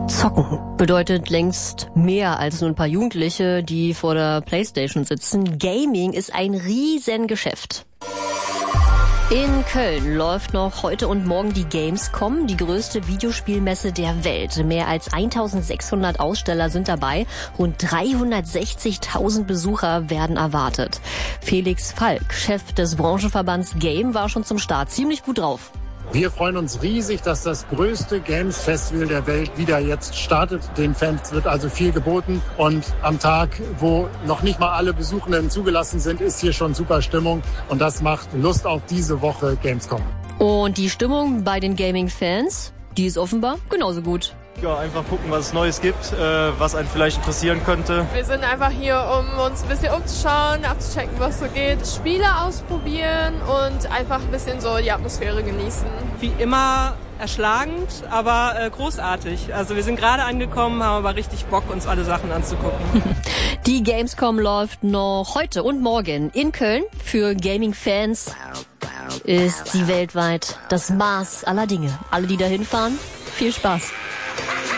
Zocken bedeutet längst mehr als nur ein paar Jugendliche, die vor der Playstation sitzen. Gaming ist ein Riesengeschäft. In Köln läuft noch heute und morgen die Gamescom, die größte Videospielmesse der Welt. Mehr als 1600 Aussteller sind dabei. Rund 360.000 Besucher werden erwartet. Felix Falk, Chef des Branchenverbands Game, war schon zum Start ziemlich gut drauf. Wir freuen uns riesig, dass das größte Games-Festival der Welt wieder jetzt startet. Den Fans wird also viel geboten. Und am Tag, wo noch nicht mal alle Besuchenden zugelassen sind, ist hier schon super Stimmung. Und das macht Lust auf diese Woche Gamescom. Und die Stimmung bei den Gaming-Fans, die ist offenbar genauso gut. Ja, einfach gucken, was es Neues gibt, was einen vielleicht interessieren könnte. Wir sind einfach hier, um uns ein bisschen umzuschauen, abzuchecken, was so geht, Spiele ausprobieren und einfach ein bisschen so die Atmosphäre genießen. Wie immer erschlagend, aber großartig. Also wir sind gerade angekommen, haben aber richtig Bock, uns alle Sachen anzugucken. Die Gamescom läuft noch heute und morgen in Köln. Für Gaming-Fans ist sie weltweit das Maß aller Dinge. Alle, die da hinfahren, viel Spaß.